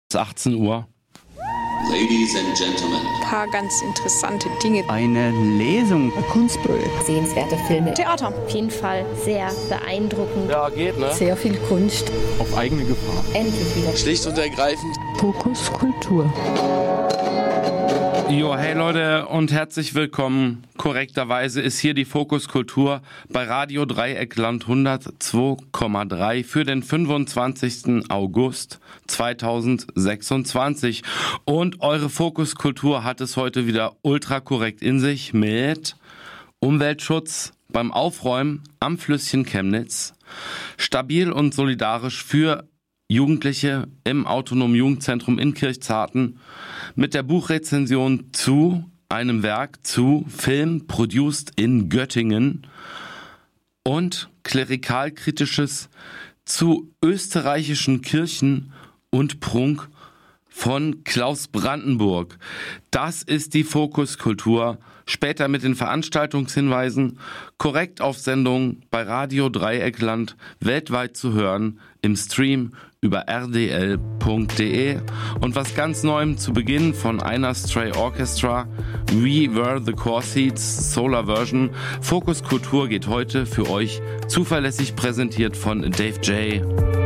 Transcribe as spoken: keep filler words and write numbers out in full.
achtzehn Uhr. Ladies and Gentlemen. Ein paar ganz interessante Dinge. Eine Lesung. Ein Kunstprojekt. Sehenswerte Filme. Theater. Auf jeden Fall sehr beeindruckend. Ja, geht, ne? Sehr viel Kunst. Auf eigene Gefahr. Endlich wieder. Schlicht und ergreifend. Fokus Kultur. Jo, hey Leute und herzlich willkommen. Korrekterweise ist hier die Fokus Kultur bei Radio Dreieckland hundertzwei Komma drei für den fünfundzwanzigsten August zweitausendsechsundzwanzig. Und eure Fokus Kultur hat es heute wieder ultra korrekt in sich mit Umweltschutz beim Aufräumen am Flüsschen Chemnitz, stabil und solidarisch für Jugendliche im Autonomen Jugendzentrum in Kirchzarten mit der Buchrezension zu einem Werk zu Film Produced in Göttingen und Klerikalkritisches zu österreichischen Kirchen und Prunk von Klaus Brandenburg. Das ist die Fokuskultur. Später mit den Veranstaltungshinweisen, korrekt auf Sendung bei Radio Dreieckland, weltweit zu hören, im Stream über r d l punkt d e und was ganz Neuem zu Beginn von einer Stray Orchestra, We Were the Core Seeds, Solar Version. Fokus Kultur geht heute für euch zuverlässig präsentiert von Dave J.